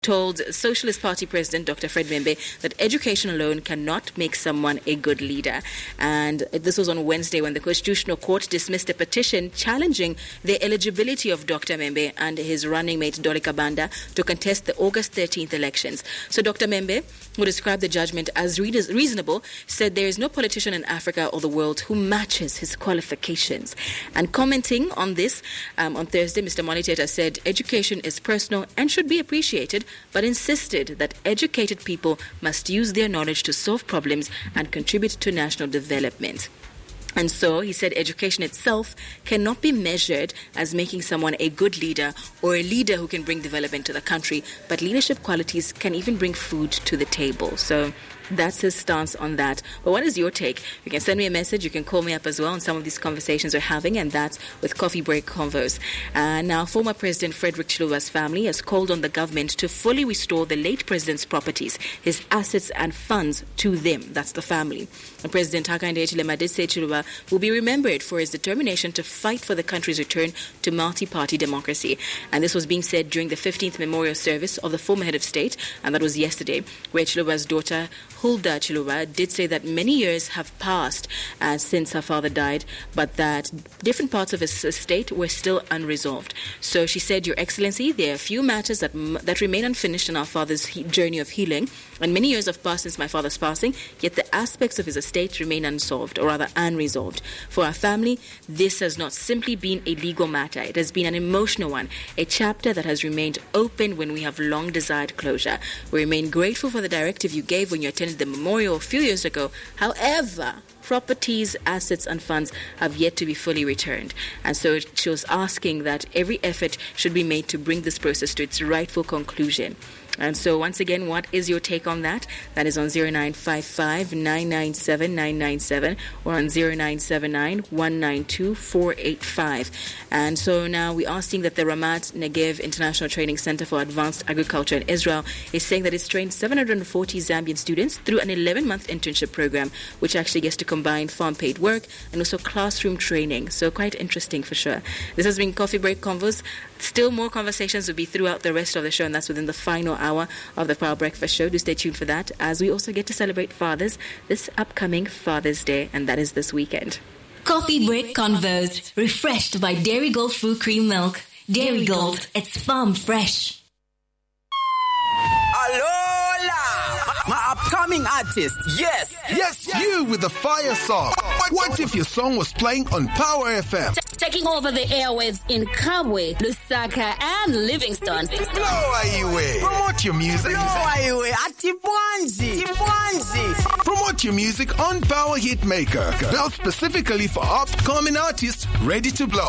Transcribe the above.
told Socialist Party President Dr. Fred Membe that education alone cannot make someone a good leader. And this was on Wednesday when the Constitutional Court dismissed a petition challenging the eligibility of Dr. Membe and his running mate Dolly Kabanda to contest the August 13th elections. So Dr. Membe, who described the judgment as reasonable, said there is no politician in Africa or the world who matches his qualifications. And commenting on this on Thursday, Mr. Moniteta said education is personal and should be appreciated, but insisted that educated people must use their knowledge to solve problems and contribute to national development. And so he said education itself cannot be measured as making someone a good leader or a leader who can bring development to the country, but leadership qualities can even bring food to the table. So that's his stance on that. But what is your take? You can send me a message. You can call me up as well on some of these conversations we're having, and that's with Coffee Break Convos. Now, former President Frederick Chiluba's family has called on the government to fully restore the late president's properties, his assets and funds to them. That's the family. And President Hakainde Hichilema did say Chiluba will be remembered for his determination to fight for the country's return to multi-party democracy. And this was being said during the 15th memorial service of the former head of state, and that was yesterday, where Chiluba's daughter Hulda Chiluba did say that many years have passed since her father died, but that different parts of his estate were still unresolved. So she said, Your Excellency, there are a few matters that remain unfinished in our father's journey of healing, and many years have passed since my father's passing, yet the aspects of his estate remain unsolved, or rather unresolved. For our family, this has not simply been a legal matter. It has been an emotional one, a chapter that has remained open when we have long desired closure. We remain grateful for the directive you gave when you attended the memorial a few years ago. However, properties, assets and funds have yet to be fully returned. And so she was asking that every effort should be made to bring this process to its rightful conclusion. And so once again, what is your take on that? That is on 0955 997 997 or on 0979 192 485. And so now we are seeing that the Ramat Negev International Training Center for Advanced Agriculture in Israel is saying that it's trained 740 Zambian students through an 11-month internship program, which actually gets to combine farm-paid work and also classroom training. So quite interesting for sure. This has been Coffee Break Convos. Still more conversations will be throughout the rest of the show, and that's within the final hour of the Power Breakfast Show. Do stay tuned for that, as we also get to celebrate fathers this upcoming Father's Day, and that is this weekend. Coffee Break Convos, refreshed by Dairy Gold Fruit Cream Milk. Dairy Gold, it's farm fresh. Alola! My upcoming artist, yes, you with the fire song. What if your song was playing on Power FM? Taking over the airwaves in Kabwe, Lusaka, and Livingston. Promote your music. Promote your music on Power Hitmaker, built specifically for upcoming artists ready to blow.